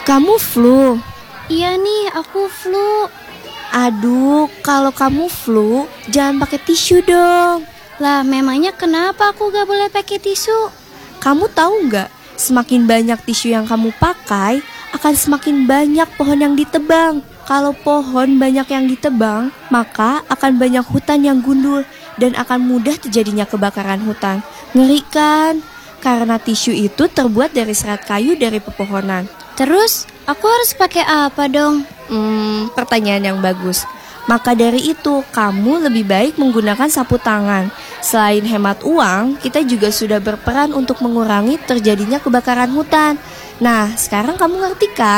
Kamu flu? Iya nih, aku flu. Aduh, kalau kamu flu, jangan pakai tisu dong. Lah, memangnya kenapa aku gak boleh pakai tisu? Kamu tahu nggak, semakin banyak tisu yang kamu pakai, akan semakin banyak pohon yang ditebang. Kalau pohon banyak yang ditebang, maka akan banyak hutan yang gundul dan akan mudah terjadinya kebakaran hutan. Ngeri kan? Karena tisu itu terbuat dari serat kayu dari pepohonan. Terus, aku harus pakai apa dong? Pertanyaan yang bagus. Maka dari itu, kamu lebih baik menggunakan sapu tangan. Selain hemat uang, kita juga sudah berperan untuk mengurangi terjadinya kebakaran hutan. Nah, sekarang kamu ngerti kan?